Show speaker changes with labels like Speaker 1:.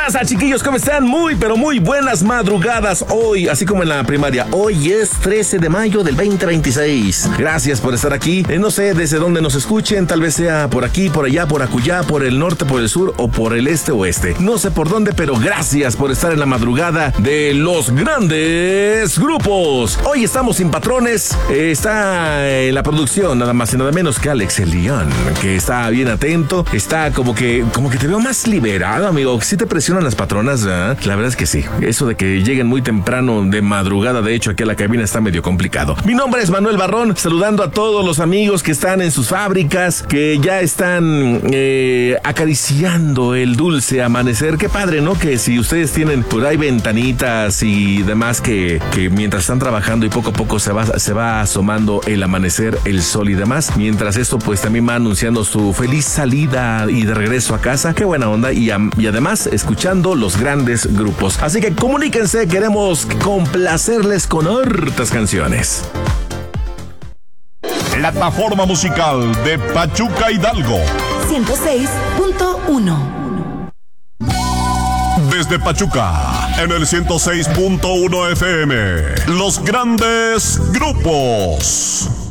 Speaker 1: pasa, chiquillos? ¿Cómo están? Muy, pero muy buenas madrugadas hoy, así como en la primaria. Hoy es 13 de mayo del 2026. Gracias por estar aquí. No sé desde dónde nos escuchen, tal vez sea por aquí, por allá, por acullá, por el norte, por el sur o por el este oeste. No sé por dónde, pero gracias por estar en la madrugada de los grandes grupos. Hoy estamos sin patrones. Está en la producción nada más y nada menos que Alex el León, que está bien atento. Está como que te veo más liberado, amigo. ¿Sí te presionan las patronas? ¿Eh? La verdad es que sí. Eso de que lleguen muy temprano de madrugada, de hecho, aquí a la cabina está medio complicado. Mi nombre es Manuel Barrón, saludando a todos los amigos que están en sus fábricas, que ya están acariciando el dulce amanecer. Qué padre, ¿no? Que si ustedes tienen por ahí ventanitas y demás que mientras están trabajando y poco a poco se va asomando el amanecer, el sol y demás. Mientras esto pues también va anunciando su feliz salida y de regreso a casa. Qué buena onda y además escuchando los grandes grupos. Así que comuníquense, queremos complacerles con hartas canciones.
Speaker 2: Plataforma musical de Pachuca Hidalgo
Speaker 3: 106.1.
Speaker 2: Desde Pachuca, en el 106.1 FM, los grandes grupos.